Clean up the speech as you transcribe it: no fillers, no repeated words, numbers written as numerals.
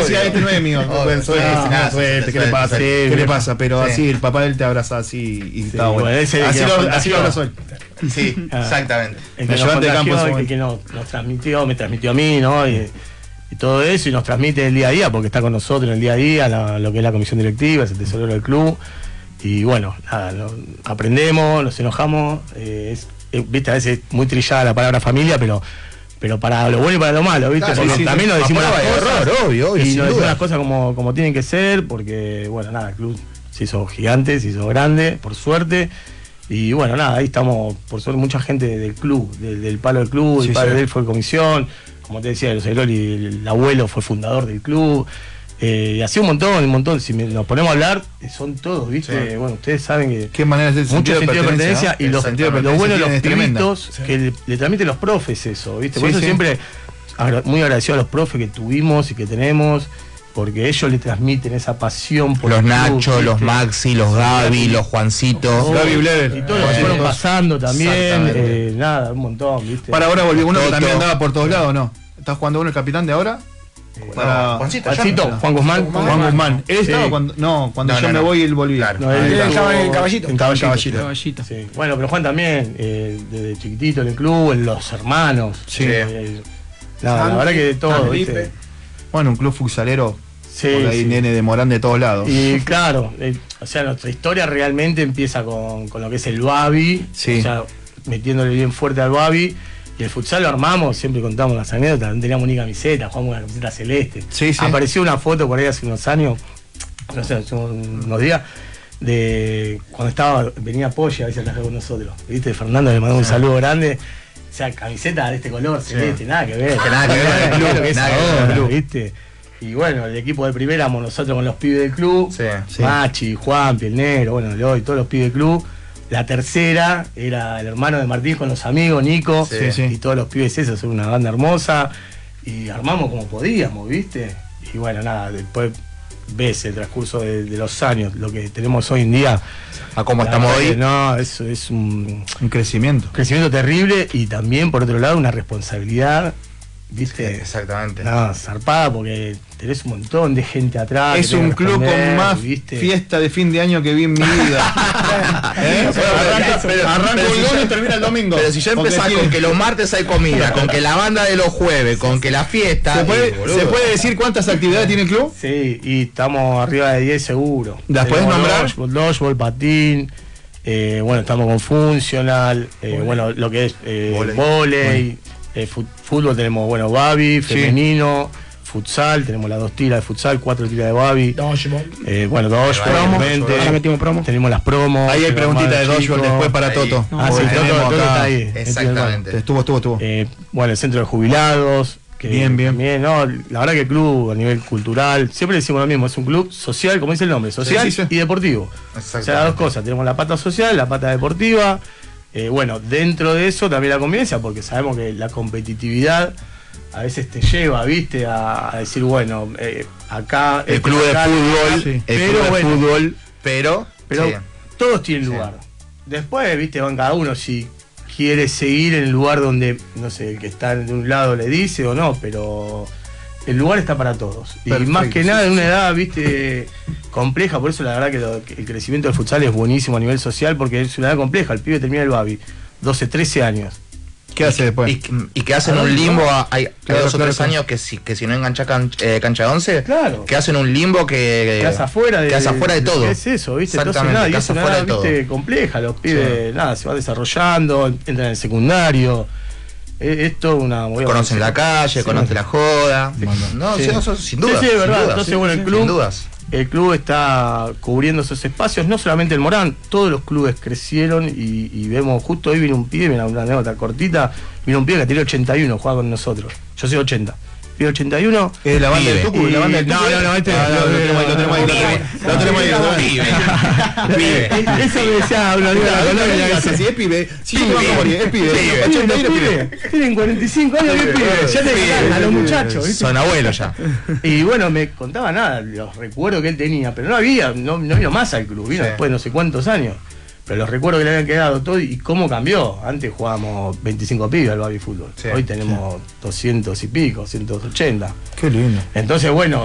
decía, este no es mío. ¿Qué le pasa? ¿Qué le pasa? Pero así, el papá de él te abraza así y está bueno. Así lo abrazó él. Sí, exactamente. El que nos contagió, el que nos transmitió, me transmitió a mí, ¿no? Y todo eso, y nos transmite el día a día, porque está con nosotros en el día a día, lo que es la comisión directiva, es el tesorero del club. Y bueno, nada, aprendemos, nos enojamos. Viste, a veces es muy trillada la palabra familia, pero para lo bueno y para lo malo, ¿viste? Claro, porque también nos decimos las cosas, obvio, y nos decimos las cosas como tienen que ser, porque, bueno, nada, el club se hizo gigante, se hizo grande, por suerte. Y bueno, nada, ahí estamos, por suerte, mucha gente del club, del palo del club, el padre de él fue comisión, como te decía, el abuelo fue fundador del club, y así un montón, si nos ponemos a hablar, son todos, ¿viste? Bueno, ustedes saben que qué manera es mucho sentido de pertenencia, ¿no? Y lo bueno de los pibitos, que le transmiten los profes eso, ¿viste? Por eso siempre muy agradecido a los profes que tuvimos y que tenemos, porque ellos le transmiten esa pasión por los el club, Nacho, ¿viste? los Maxi, los Gaby, los Juancitos, Gaby Blever. Y todos los que fueron pasando también, nada, un montón, ¿viste? Para ahora volvió uno que también andaba por todos lados, ¿no? ¿Está jugando uno el capitán de ahora? para Juan Guzmán. Él estaba cuando yo me voy él volvía. No, él estaba en Caballito. En Caballito. Sí. Bueno, pero Juan también, desde chiquitito en el club, en los hermanos. Sí. La verdad que de todo, ¿viste? Bueno, un club futsalero. Sí, porque hay nene de Morán de todos lados. Y claro, o sea, nuestra historia realmente empieza con lo que es el Babi, o sea, metiéndole bien fuerte al Babi. Y el futsal lo armamos, siempre contamos las anécdotas, no teníamos ni camiseta, jugamos una camiseta celeste. Apareció una foto por ahí hace unos años, no sé, hace unos días, de cuando venía Poggi a veces a trabajar con nosotros. ¿Viste? Fernando le mandó un saludo grande. O sea, camiseta de este color, celeste, nada que ver. ¿Viste? Y bueno, el equipo de primera éramos nosotros con los pibes del club, Machi, Juan, el Negro, bueno, Leoy, todos los pibes del club. La tercera era el hermano de Martín con los amigos, Nico, y todos los pibes esos, son una banda hermosa. Y armamos como podíamos, ¿viste? Y bueno, nada, después ves el transcurso de los años, lo que tenemos hoy en día. A cómo estamos hoy. No, eso es un crecimiento. Un crecimiento terrible y también, por otro lado, una responsabilidad, ¿viste? Sí, exactamente. No, zarpada, porque tenés un montón de gente atrás. Es un club con más fiesta de fin de año que vi en mi vida. Arranca el lunes y termina el domingo. Pero si ya empezás con que los martes hay comida, con que la banda de los jueves, con que la fiesta. ¿Se puede decir cuántas actividades tiene el club? Sí, y estamos arriba de 10 seguro. ¿Las podés nombrar? Dodgeball, patín. Bueno, estamos con funcional. Bueno, lo que es vóley. Fútbol tenemos, bueno, Babi, femenino, futsal, tenemos las 2 tiras de futsal, 4 tiras de Babi. Dodgeball. Bueno, dodgeball, obviamente. Ahora metimos promo. Tenemos las promos. Ahí hay preguntita de dodgeball después para Toto. Sí, Toto está ahí. Exactamente. Estuvo. Bueno, el centro de jubilados. Bien. No, la verdad que el club a nivel cultural, siempre decimos lo mismo, es un club social, como dice el nombre, social y deportivo. O sea, las dos cosas, tenemos la pata social, la pata deportiva. Bueno, dentro de eso también la convivencia, porque sabemos que la competitividad a veces te lleva, ¿viste? A decir, bueno, acá el club de fútbol, pero todos tienen lugar. Después, ¿viste? Van cada uno si quiere seguir en el lugar donde, no sé, el que está de un lado le dice o no, pero el lugar está para todos. Perfecto, y más que nada en una edad, ¿viste? Compleja, por eso la verdad que el crecimiento del futsal es buenísimo a nivel social, porque es una edad compleja. El pibe termina el Babi, 12, 13 años. ¿Qué hace después? Y que hacen un limbo, hay 2 o 3 años que si no engancha cancha de 11, que hacen un limbo que hace afuera de todo. ¿Qué es eso, viste? Entonces nada, y es una edad, viste, compleja. Los pibes, nada, se van desarrollando, entran en el secundario. Esto conocen la calle, conocen la joda. Sin duda. Sí, es verdad. Entonces, bueno, el club está cubriendo esos espacios, no solamente el Morán, todos los clubes crecieron y vemos, justo hoy vino un pibe, mira, una anécdota cortita, vino un pibe que tiene 81, juega con nosotros. Yo soy 80. Pibe 81. ¿Es la banda del Tucu? No, este lo tenemos ahí. Eso me decía una amiga de la colonia. Si es pibe, es pibe. 81 pibe. Tienen 45 años, es pibe. Ya te digan a los muchachos, ¿viste? Son abuelos ya. Y bueno, me contaba nada, los recuerdos que él tenía, pero no vino más al club, vino después de no sé cuántos años. Pero los recuerdos que le habían quedado todo y cómo cambió. Antes jugábamos 25 pibes al Babi Fútbol. Hoy tenemos 200 y pico, 180. Qué lindo. Entonces, bueno,